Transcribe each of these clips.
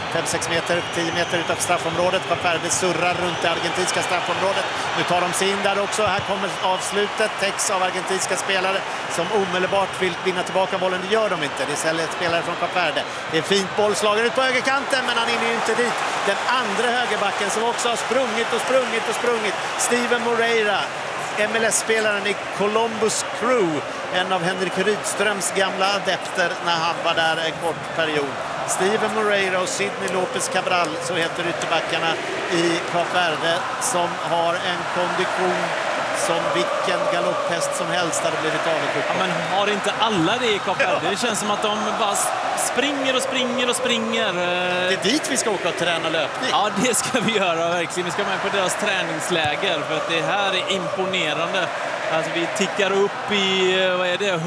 5-6 meter, 10 meter utanför straffområdet. Kap Verde surrar runt det argentinska straffområdet. Nu tar de sig in där också. Här kommer avslutet. Täcks av argentinska spelare som omedelbart vill vinna tillbaka bollen. Det gör de inte. Det är istället spelare från Kap Verde. Det är fint bollslagen ut på högerkanten, men han hinner ju inte dit. Den andra högerbacken som också har sprungit. Steven Moreira, MLS-spelaren i Columbus Crew. En av Henrik Rydströms gamla adepter när han var där en kort period. Steven Moreira och Sidney Lopez Cabral, så heter ytterbackarna i Kap Verde, som har en kondition som vilken galopphäst som helst hade blivit avundsjuk. Ja, men har inte alla det i Kap Verde? Det känns som att de bara springer. Det är dit vi ska åka och träna löpning. Ja, det ska vi göra verkligen. Vi ska med på deras träningsläger, för att det här är imponerande. Alltså vi tickar upp i, vad är det,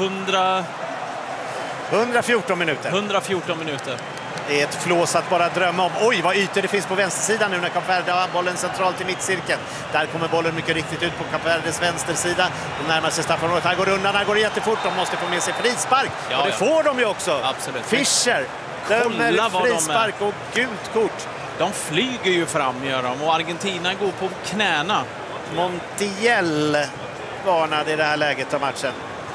114 minuter. 114 minuter. Det är ett flås att bara drömma om. Oj, vad ytor det finns på vänstersidan nu när Kap Verde har bollen centralt i mittcirkeln. Där kommer bollen mycket riktigt ut på Kap Verdes vänstersida. De närmar sig straffområdet. Här går undan, här går det jättefort. De måste få med sig frispark. Ja, och det får de ju också. Absolut. Fischer dömer frispark och gult kort. De flyger ju fram, gör de. Och Argentina går på knäna. Montiel varnade i det här läget av matchen.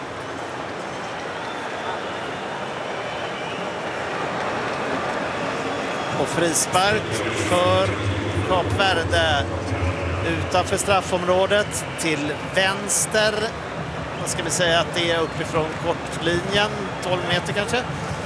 Och frispark för Kap Verde utanför straffområdet till vänster. Vad ska vi säga att det är uppifrån kortlinjen, 12 meter kanske.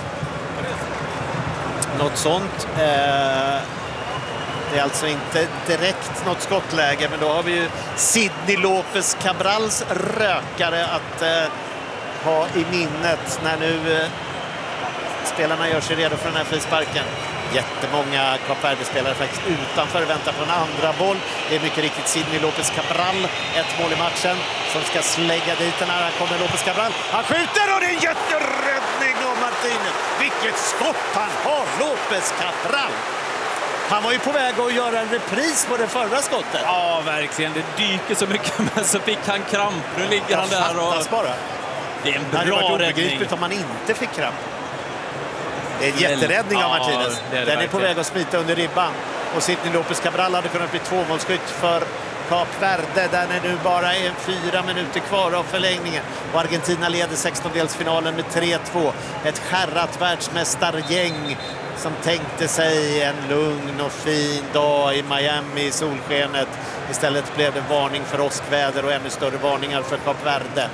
Något sånt. Det är alltså inte direkt något skottläge, men då har vi ju Sidney Lopez Cabrals rökare att ha i minnet när nu spelarna gör sig redo för den här frisparken. Jättemånga Kap Verde-spelare faktiskt utanför, väntar på en andra boll. Det är mycket riktigt Sidney Lopez Cabral, ett mål i matchen, som ska slägga dit den här. Här kommer Lopez Cabral, han skjuter och det är en jätteräddning av Martinez. Vilket skott han har, Lopez Cabral! Han var ju på väg att göra en repris på det förra skottet. Ja, verkligen. Det dyker så mycket, men så fick han kramp. Nu ligger han där och... bara. Det är en bra räddning. Det hade varit räddning. obegripligt om man inte fick kramp. Det är en jätteräddning av Martinez. Den är på väg att smita under ribban. Och Sidney Lopez Cabral hade kunnat bli tvåmålsskytt för Kap Verde. Där är nu bara 4 minuter kvar av förlängningen. Och Argentina leder 16-delsfinalen med 3-2. Ett skärrat världsmästargäng som tänkte sig en lugn och fin dag i Miami i solskenet. Istället blev det varning för åskväder och ännu större varningar för Kap Verde.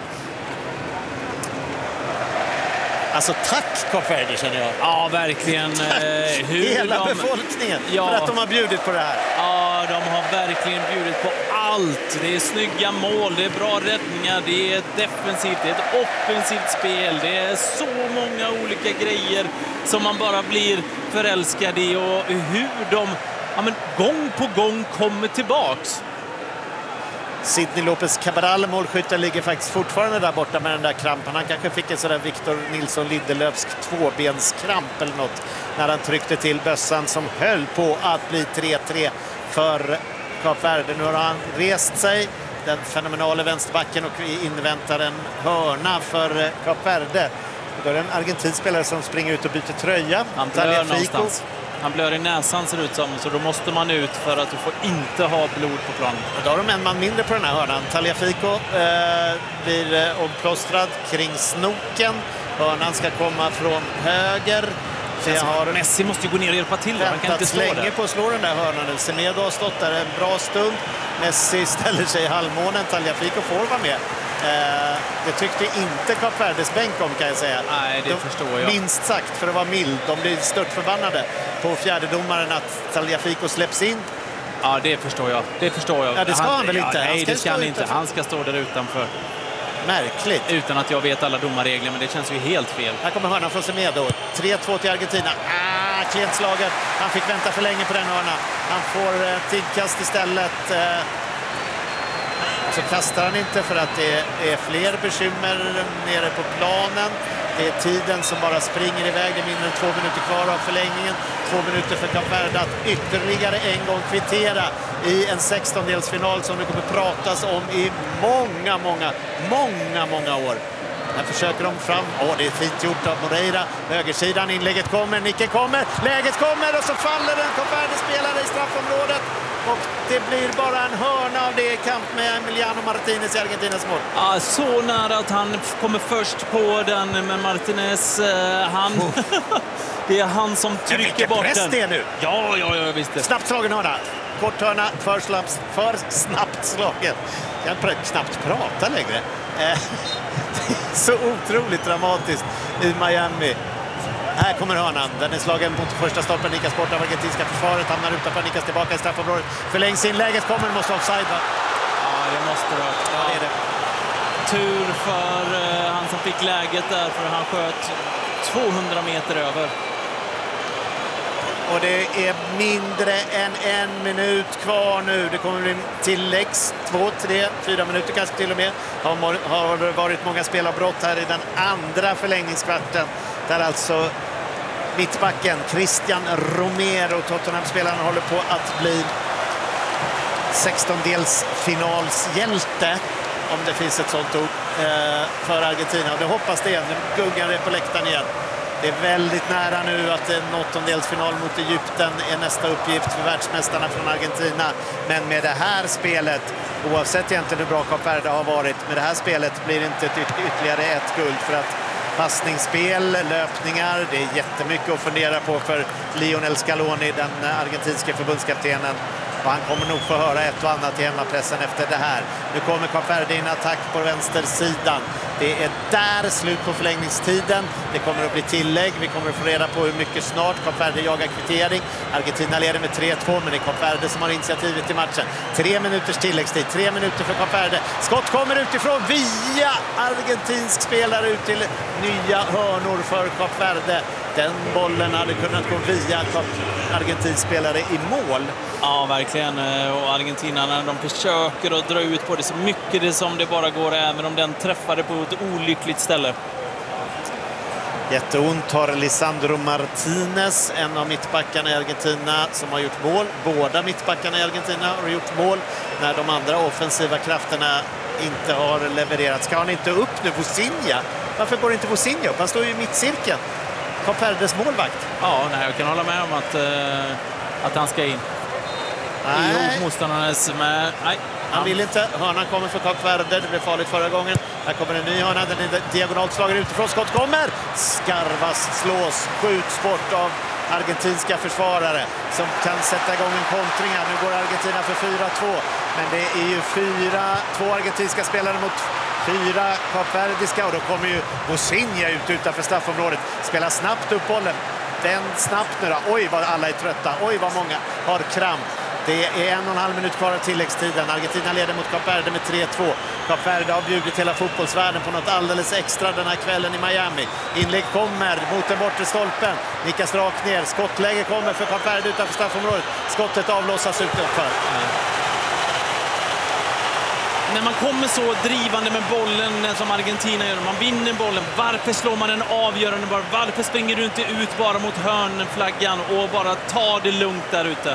Alltså tack Kap Verde, känner jag. Ja, verkligen. Hela befolkningen för att de har bjudit på det här. Ja, de har verkligen bjudit på allt. Det är snygga mål, det är bra räddningar, det är defensivt, det är ett offensivt spel. Det är så många olika grejer som man bara blir förälskad i, och hur de gång på gång kommer tillbaks. Sidney Lopez Cabral, målskytten, ligger faktiskt fortfarande där borta med den där krampen. Han kanske fick en sån där Victor Nilsson Lindelöfsk tvåbenskramp eller något när han tryckte till bössan som höll på att bli 3-3 för Kap Verde. Nu har han rest sig, den fenomenala vänsterbacken, och inväntar en hörna för Kap Verde. Då är det en argentinspelare som springer ut och byter tröja. Han blör någonstans. Han blör i näsan, ser ut som, så då måste man ut för att du får inte ha blod på planen. Då har de en man mindre på den här hörnan. Tagliafico blir omplåstrad kring snoken. Hörnan ska komma från höger. Messi måste ju gå ner och hjälpa till. Han kan inte stå länge där på att slå den där hörnan. Semedo har stått där en bra stund. Messi ställer sig i halvmånen. Tagliafico får vara med. Det tyckte inte Kap Verdes bänk om, kan jag säga. Nej, det förstår jag. Minst sagt, för att vara mild. De blir stört förbannade på fjärdedomaren att Tagliafico släpps in. Ja, det förstår jag. Ja, det ska han väl inte? Nej, det ska han inte. Han ska stå där utanför. Märkligt. Utan att jag vet alla domarregler, men det känns ju helt fel. Här kommer hörnan från Semedo. 3-2 till Argentina. Klent slaget. Han fick vänta för länge på den hörnan. Han får tidkast istället. Så kastar han inte för att det är fler bekymmer nere på planen. Det är tiden som bara springer iväg. Det är mindre än 2 minuter kvar av förlängningen. 2 minuter för Kap Verde att ytterligare en gång kvittera i en 16-delsfinal som det kommer pratas om i många år. Här försöker de fram. Det är fint gjort av Moreira. Högersidan, inlägget kommer, nicken kommer, läget kommer och så faller en Kap Verde-spelare i straffområdet. Och det blir bara en hörna av det i kamp med Emiliano Martinez i Argentinas mål. Ja, så nära att han kommer först på den med Martinez. Det är han som trycker bort den. Press det nu! Ja, visst det. Snabbt slagen hörna. Kort hörna, för snabbt slagen. Jag kan knappt prata längre. Så otroligt dramatiskt i Miami. Här kommer hörnan. Den är slagen mot första stolpen. Nickas bort av argentinska försvaret. Hamnar utanför, nickas tillbaka i straffområdet. Förlängs inlägget kommer, måste offside, va? Ja, det måste det. Ja, det är det. Tur för han som fick läget där, för han sköt 200 meter över. Och det är mindre än 1 minut kvar nu. Det kommer bli tilläggs 2, 3, 4 minuter kanske till och med. Har varit många spelavbrott här i den andra förlängningskvarten. Där alltså mittbacken Christian Romero, Tottenham-spelaren, håller på att bli 16-delsfinalshjälte, om det finns ett sånt ord, för Argentina. Och det hoppas det. Nu gungar det på läktaren igen. Det är väldigt nära nu att en 8-delsfinal mot Egypten är nästa uppgift för världsmästarna från Argentina. Men med det här spelet, oavsett egentligen hur bra Kap Verde har varit, med det här spelet blir det inte ytterligare ett guld, för att passningsspel, löpningar, det är jättemycket att fundera på för Lionel Scaloni, den argentinska förbundskaptenen. Och han kommer nog få höra ett och annat i hemmapressen efter det här. Nu kommer Kap Verde in attack på vänstersidan. Det är där slut på förlängningstiden. Det kommer att bli tillägg. Vi kommer att få reda på hur mycket snart. Kap Verde jagar kvittering. Argentina leder med 3-2, men det är Kap Verde som har initiativet i matchen. 3 minuters tilläggstid. 3 minuter för Kap Verde. Skott kommer utifrån via argentinsk spelare ut till nya hörnor för Kap Verde. Den bollen hade kunnat gå via argentinsk spelare i mål. Ja, verkligen. Och Argentina, när de försöker att dra ut på det så mycket det som det bara går, även om den träffade på ett olyckligt ställe. Jätteont har Lisandro Martinez, en av mittbackarna i Argentina, som har gjort mål. Båda mittbackarna i Argentina har gjort mål när de andra offensiva krafterna inte har levererat. Ska han inte upp nu, Vozinha? Varför går inte Vozinha upp? Han står ju i mittcirkeln. Kap Verdes målvakt. Ja, nej, jag kan hålla med om att han ska in. Nej. Motståndarnas med. Nej. Han vill inte. Hörnan kommer för Kap Verde. Det blev farligt förra gången. Här kommer en ny hörna. Den är diagonalt slagen utifrån. Skott kommer. Skarvas slås. Skjuts bort av argentinska försvarare som kan sätta igång en kontring här. Nu går Argentina för 4-2. Men det är ju 2 argentinska spelare mot 4 Kap Verdiska. Och då kommer ju Vozinha ut utanför straffområdet. Spelar snabbt upp bollen. Den snabbt nu då. Oj vad alla är trötta. Oj vad många har kramp. Det är 1,5 minut kvar av tilläggstiden. Argentina leder mot Kap Verde med 3-2. Kap Verde har bjudit hela fotbollsvärlden på något alldeles extra den här kvällen i Miami. Inlägg kommer mot den bortre stolpen. Nickas rakt ner. Skottläge kommer för Kap Verde utanför straffområdet. Skottet avlossas utanför. När man kommer så drivande med bollen som Argentina gör, man vinner bollen, varför slår man en avgörande boll? Varför springer du inte ut bara mot hörnflaggan och bara tar det lugnt där ute?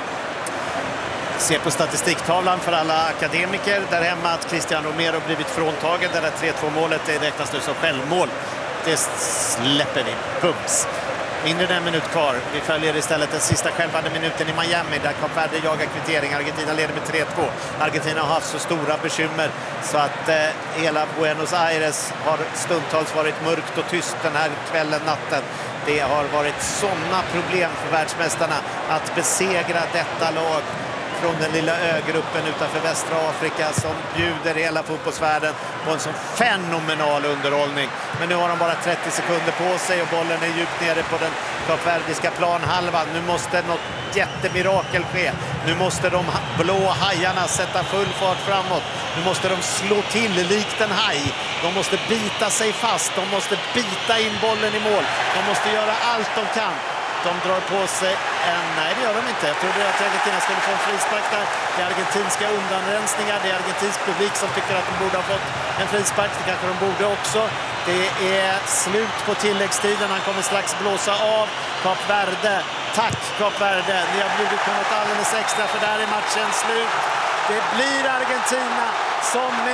Se på statistiktavlan för alla akademiker där hemma att Christian Romero blivit fråntagen. Det där 3-2-målet räknas nu som självmål. Det släpper vi. Bums. Mindre än 1 minut kvar. Vi följer istället den sista självande minuten i Miami där Kap Verde jagar kvittering. Argentina leder med 3-2. Argentina har haft så stora bekymmer så att hela Buenos Aires har stundtals varit mörkt och tyst den här kvällen, natten. Det har varit sådana problem för världsmästarna att besegra detta lag från den lilla ögruppen utanför västra Afrika som bjuder hela fotbollsvärlden på en sån fenomenal underhållning. Men nu har de bara 30 sekunder på sig och bollen är djupt nere på den kapverdiska planhalvan. Nu måste något jättemirakel ske. Nu måste de blå hajarna sätta full fart framåt. Nu måste de slå till likt en haj. De måste bita sig fast. De måste bita in bollen i mål. De måste göra allt de kan. De drar på sig en... Nej, det gör de inte. Jag trodde att Argentina skulle få en frispark där. Det är argentinska undanrensningar. Det är argentinsk publik som tycker att de borde ha fått en frispark. Det kanske de borde också. Det är slut på tilläggstiden. Han kommer strax blåsa av Kap Verde. Tack Kap Verde. Ni har blivit på något alldeles extra för där är matchen slut. Det blir Argentina som med all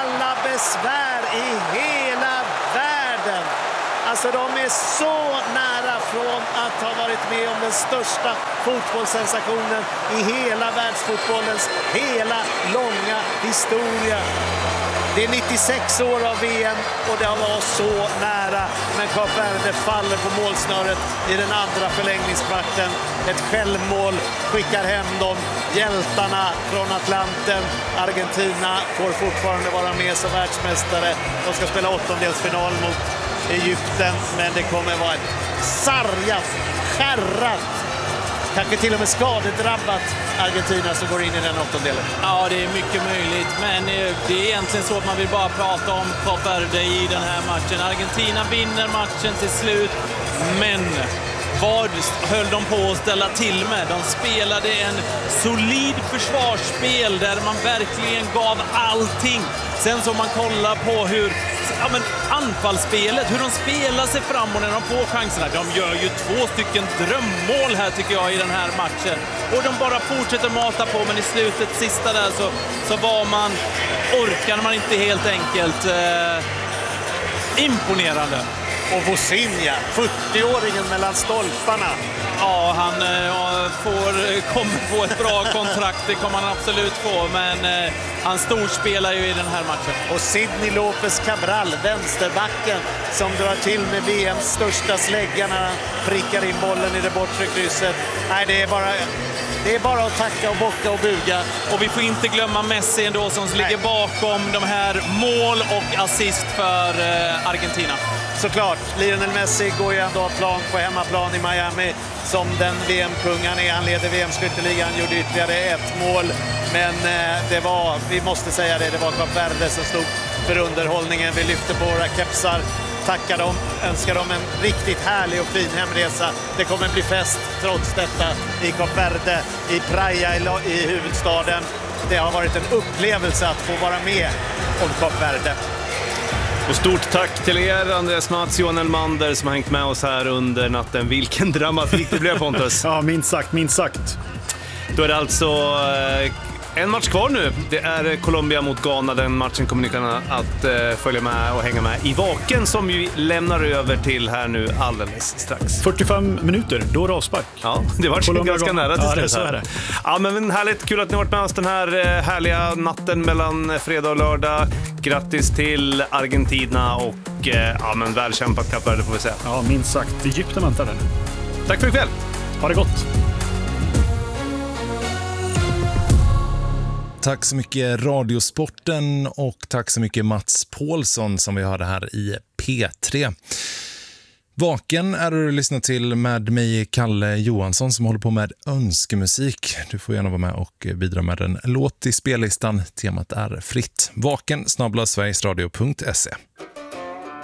alla besvär i hela världen. Alltså de är så nära från att ha varit med om den största fotbollssensationen i hela världsfotbollens hela långa historia. Det är 96 år av VM och det har varit så nära. Men Kap Verde faller på målsnöret i den andra förlängningskvarten. Ett självmål skickar hem dem. Hjältarna från Atlanten. Argentina får fortfarande vara med som världsmästare. De ska spela åttondelsfinal mot Egypten, men det kommer vara ett sargat, skärrat, kanske till och med skadedrabbat Argentina som går in i den åttondelen. Ja, det är mycket möjligt, men det är egentligen så att man vill bara prata om Kap Verde i den här matchen. Argentina vinner matchen till slut, men vad höll de på att ställa till med? De spelade en solid försvarsspel där man verkligen gav allting. Sen så man kollar på hur anfallsspelet, hur de spelar sig framåt när de får chanserna. De gör ju 2 stycken drömmål här tycker jag i den här matchen. Och de bara fortsätter mata på, men i slutet, sista där, så orkade man inte helt enkelt. Imponerande. Och Vozinha, 40-åringen mellan stolparna. Ja, han kommer få ett bra kontrakt, det kommer han absolut få, men han storspelar ju i den här matchen. Och Sidney Lopez Cabral, vänsterbacken, som drar till med VMs största slägga när han prickar in bollen i det bortre krysset. Nej, det är bara att tacka och bocka och buga. Och vi får inte glömma Messi ändå som ligger bakom de här mål och assist för Argentina. Såklart, Lionel Messi går ju ändå plan på hemmaplan i Miami som den VM-kung han är. Han leder VM-skytteligan, gjorde ytterligare ett mål. Men vi måste säga det var Kap Verde som stod för underhållningen. Vi lyfter på våra kepsar, tackar dem, önskar dem en riktigt härlig och fin hemresa. Det kommer bli fest trots detta i Kap Verde, i Praia i huvudstaden. Det har varit en upplevelse att få vara med om Kap Verde. Och stort tack till er, Andreas Mats, Johan Elmander, som har hängt med oss här under natten. Vilken dramatik det blev, Pontus. Ja, minst sagt. Då är det alltså en match kvar nu. Det är Colombia mot Ghana. Den matchen kommer ni kunna att följa med och hänga med i Vaken, som vi lämnar över till här nu alldeles strax. 45 minuter, då är det avspark. Ja, det var ganska nära till slut. Så är det. Ja, men härligt, kul att ni har varit med oss den här härliga natten mellan fredag och lördag. Grattis till Argentina och men välkämpat Kap Verde får vi säga. Ja, minst sagt. Egypten väntar den. Tack för ikväll. Ha det gott. Tack så mycket Radiosporten och tack så mycket Mats Paulsson som vi hörde här i P3. Vaken är du lyssnat till med mig, Kalle Johansson, som håller på med önskemusik. Du får gärna vara med och bidra med en låt i spellistan. Temat är fritt. Vaken @sverigesradio.se.